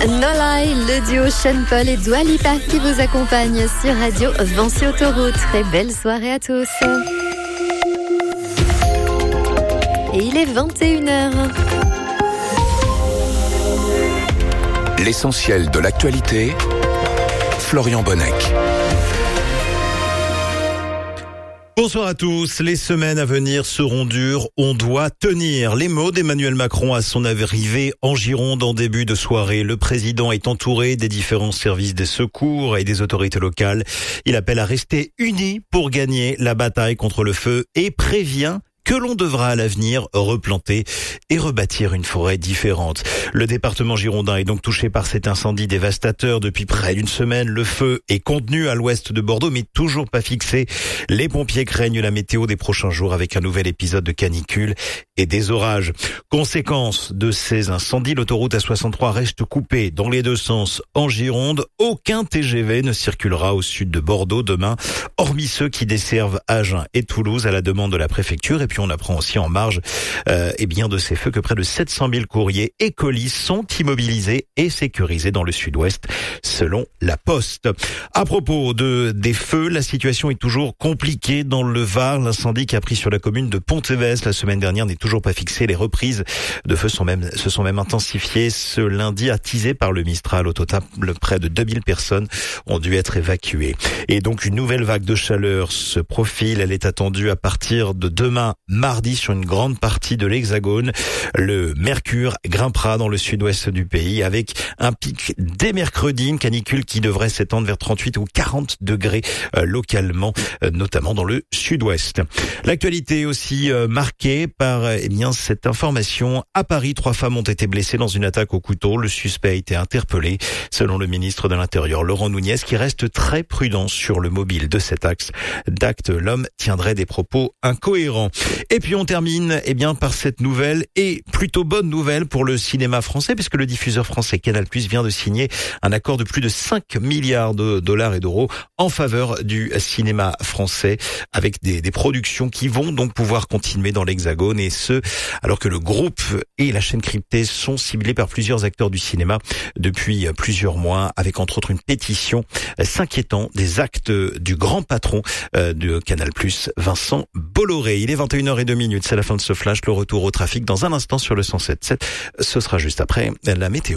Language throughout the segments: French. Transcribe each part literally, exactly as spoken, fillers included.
No Lie, le duo Sean Paul et Dua Lipa qui vous accompagne sur Radio Vinci Autoroute. Très belle soirée à tous. Et il est vingt et une heures. L'essentiel de l'actualité, Florian Bonnec. Bonsoir à tous. Les semaines à venir seront dures. On doit tenir. Les mots d'Emmanuel Macron à son arrivée en Gironde en début de soirée. Le président est entouré des différents services des secours et des autorités locales. Il appelle à rester unis pour gagner la bataille contre le feu et prévient que l'on devra à l'avenir replanter et rebâtir une forêt différente. Le département girondin est donc touché par cet incendie dévastateur depuis près d'une semaine. Le feu est contenu à l'ouest de Bordeaux, mais toujours pas fixé. Les pompiers craignent la météo des prochains jours avec un nouvel épisode de canicule et des orages. Conséquence de ces incendies, l'autoroute A soixante-trois reste coupée dans les deux sens en Gironde. Aucun T G V ne circulera au sud de Bordeaux demain, hormis ceux qui desservent Agen et Toulouse à la demande de la préfecture. Et puis on apprend aussi en marge euh, eh bien de ces feux que près de sept cent mille courriers et colis sont immobilisés et sécurisés dans le sud-ouest, selon la Poste. À propos de des feux, la situation est toujours compliquée dans le Var. L'incendie qui a pris sur la commune de Pontévès la semaine dernière n'est toujours pas fixé. Les reprises de feu sont même, se sont même intensifiées ce lundi, attisées par le Mistral. Au total, près de deux mille personnes ont dû être évacuées. Et donc une nouvelle vague de chaleur se profile. Elle est attendue à partir de demain, mardi, sur une grande partie de l'Hexagone. Le mercure grimpera dans le sud-ouest du pays avec un pic dès mercredi, une canicule qui devrait s'étendre vers trente-huit ou quarante degrés euh, localement, euh, notamment dans le sud-ouest. L'actualité aussi euh, marquée par euh, eh bien cette information. À Paris, trois femmes ont été blessées dans une attaque au couteau. Le suspect a été interpellé, selon le ministre de l'Intérieur, Laurent Nunez, qui reste très prudent sur le mobile de cet axe d'acte. L'homme tiendrait des propos incohérents. Et puis on termine eh bien par cette nouvelle et plutôt bonne nouvelle pour le cinéma français, puisque le diffuseur français Canal+ vient de signer un accord de plus de cinq milliards de dollars et d'euros en faveur du cinéma français, avec des, des productions qui vont donc pouvoir continuer dans l'Hexagone, et ce alors que le groupe et la chaîne cryptée sont ciblés par plusieurs acteurs du cinéma depuis plusieurs mois, avec entre autres une pétition s'inquiétant des actes du grand patron de Canal+, Vincent Bolloré. Il est vingt et une heures zéro deux minutes, c'est la fin de ce flash. Le retour au trafic dans un instant sur le cent sept virgule sept. Ce sera juste après la météo.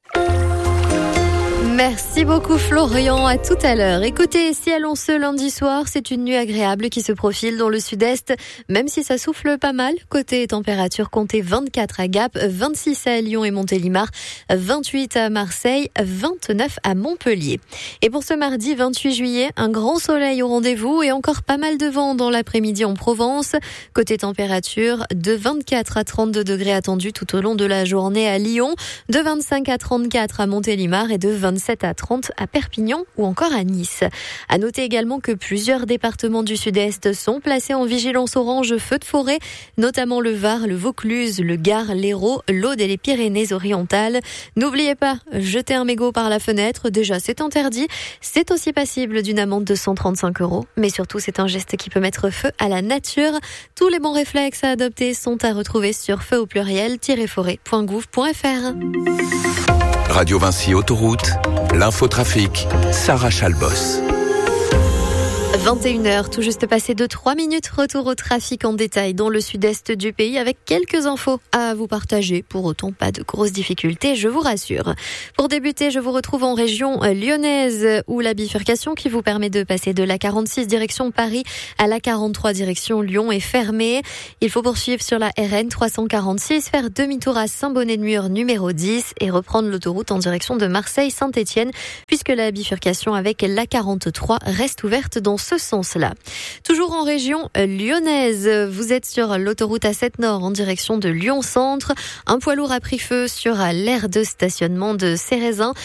Merci beaucoup Florian, à tout à l'heure. Écoutez, ciel en ce lundi soir, c'est une nuit agréable qui se profile dans le sud-est, même si ça souffle pas mal. Côté température, comptez vingt-quatre à Gap, vingt-six à Lyon et Montélimar, vingt-huit à Marseille, vingt-neuf à Montpellier. Et pour ce mardi vingt-huit juillet, un grand soleil au rendez-vous et encore pas mal de vent dans l'après-midi en Provence. Côté température, de vingt-quatre à trente-deux degrés attendus tout au long de la journée à Lyon, de vingt-cinq à trente-quatre à Montélimar et de vingt-sept à trente à Perpignan ou encore à Nice. À noter également que plusieurs départements du sud-est sont placés en vigilance orange feu de forêt, notamment le Var, le Vaucluse, le Gard, l'Hérault, l'Aude et les Pyrénées-Orientales. N'oubliez pas, jeter un mégot par la fenêtre, déjà c'est interdit, c'est aussi passible d'une amende de cent trente-cinq euros, mais surtout c'est un geste qui peut mettre feu à la nature. Tous les bons réflexes à adopter sont à retrouver sur feu au pluriel-forêt point gouv point fr. Radio Vinci Autoroute, l'infotrafic, Sarah Chalbos. vingt et une heures, tout juste passé de trois minutes, retour au trafic en détail dans le sud-est du pays avec quelques infos à vous partager. Pour autant, pas de grosses difficultés, je vous rassure. Pour débuter, je vous retrouve en région lyonnaise où la bifurcation qui vous permet de passer de la quarante-six direction Paris à la quarante-trois direction Lyon est fermée. Il faut poursuivre sur la R N trois cent quarante-six, faire demi-tour à Saint-Bonnet-de-Mur numéro dix et reprendre l'autoroute en direction de Marseille-Saint-Étienne puisque la bifurcation avec la quarante-trois reste ouverte dans ce sens-là. Toujours en région lyonnaise, vous êtes sur l'autoroute A sept Nord en direction de Lyon Centre. Un poids lourd a pris feu sur l'aire de stationnement de Cérézin.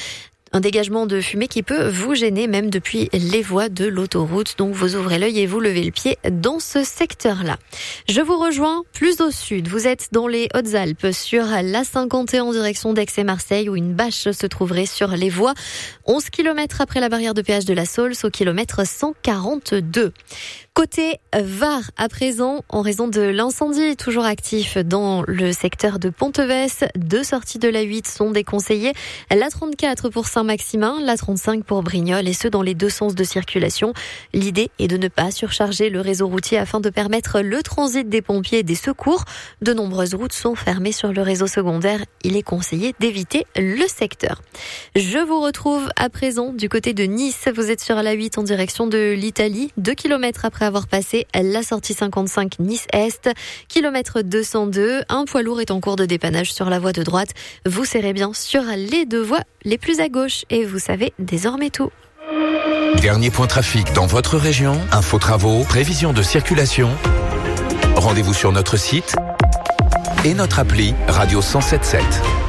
Un dégagement de fumée qui peut vous gêner même depuis les voies de l'autoroute. Donc vous ouvrez l'œil et vous levez le pied dans ce secteur-là. Je vous rejoins plus au sud. Vous êtes dans les Hautes-Alpes sur l'A cinquante et un en direction d'Aix et Marseille où une bâche se trouverait sur les voies. onze kilomètres après la barrière de péage de la Saulce au kilomètre cent quarante-deux. Côté Var à présent, en raison de l'incendie toujours actif dans le secteur de Pontevès, deux sorties de l'A huit sont déconseillées. La trente-quatre pour Saint-Maximin, la trente-cinq pour Brignoles et ce dans les deux sens de circulation. L'idée est de ne pas surcharger le réseau routier afin de permettre le transit des pompiers et des secours. De nombreuses routes sont fermées sur le réseau secondaire. Il est conseillé d'éviter le secteur. Je vous retrouve à présent du côté de Nice. Vous êtes sur l'A huit en direction de l'Italie, deux kilomètres après avoir passé la sortie cinquante-cinq Nice-Est, kilomètre deux cent deux. Un poids lourd est en cours de dépannage sur la voie de droite. Vous serrez bien sur les deux voies les plus à gauche et vous savez désormais tout. Dernier point trafic dans votre région, info travaux, prévision de circulation. Rendez-vous sur notre site et notre appli Radio cent sept sept.